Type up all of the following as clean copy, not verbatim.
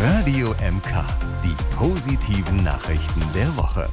Radio MK, die positiven Nachrichten der Woche.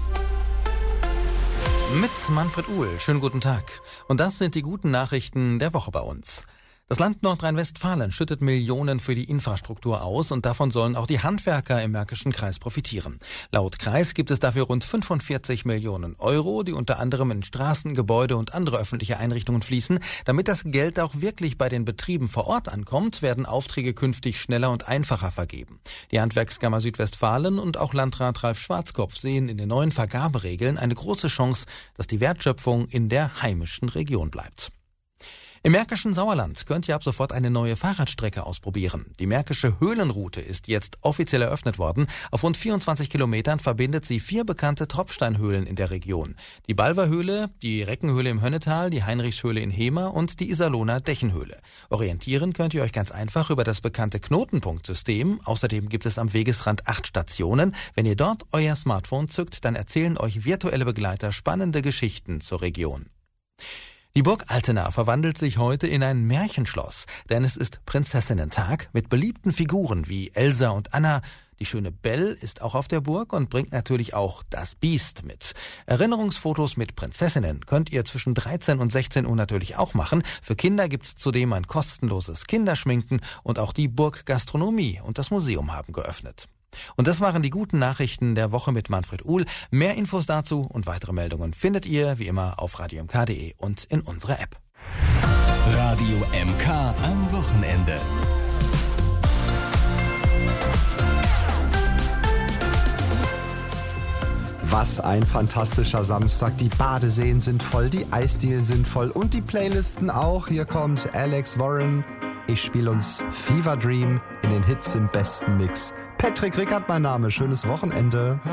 Mit Manfred Uhl. Schönen guten Tag. Und das sind die guten Nachrichten der Woche bei uns. Das Land Nordrhein-Westfalen schüttet Millionen für die Infrastruktur aus und davon sollen auch die Handwerker im Märkischen Kreis profitieren. Laut Kreis gibt es dafür rund 45 Millionen Euro, die unter anderem in Straßen, Gebäude und andere öffentliche Einrichtungen fließen. Damit das Geld auch wirklich bei den Betrieben vor Ort ankommt, werden Aufträge künftig schneller und einfacher vergeben. Die Handwerkskammer Südwestfalen und auch Landrat Ralf Schwarzkopf sehen in den neuen Vergaberegeln eine große Chance, dass die Wertschöpfung in der heimischen Region bleibt. Im Märkischen Sauerland könnt ihr ab sofort eine neue Fahrradstrecke ausprobieren. Die Märkische Höhlenroute ist jetzt offiziell eröffnet worden. Auf rund 24 Kilometern verbindet sie 4 bekannte Tropfsteinhöhlen in der Region. Die Balverhöhle, die Reckenhöhle im Hönnetal, die Heinrichshöhle in Hemer und die Iserlohner Dächenhöhle. Orientieren könnt ihr euch ganz einfach über das bekannte Knotenpunktsystem. Außerdem gibt es am Wegesrand 8 Stationen. Wenn ihr dort euer Smartphone zückt, dann erzählen euch virtuelle Begleiter spannende Geschichten zur Region. Die Burg Altena verwandelt sich heute in ein Märchenschloss, denn es ist Prinzessinnentag mit beliebten Figuren wie Elsa und Anna. Die schöne Belle ist auch auf der Burg und bringt natürlich auch das Biest mit. Erinnerungsfotos mit Prinzessinnen könnt ihr zwischen 13 und 16 Uhr natürlich auch machen. Für Kinder gibt's zudem ein kostenloses Kinderschminken und auch die Burggastronomie und das Museum haben geöffnet. Und das waren die guten Nachrichten der Woche mit Manfred Uhl. Mehr Infos dazu und weitere Meldungen findet ihr wie immer auf radiomk.de und in unserer App. Radio MK am Wochenende. Was ein fantastischer Samstag. Die Badeseen sind voll, die Eisdielen sind voll und die Playlisten auch. Hier kommt Alex Warren. Ich spiele uns Fever Dream in den Hits im besten Mix. Patrick Rickert mein Name. Schönes Wochenende.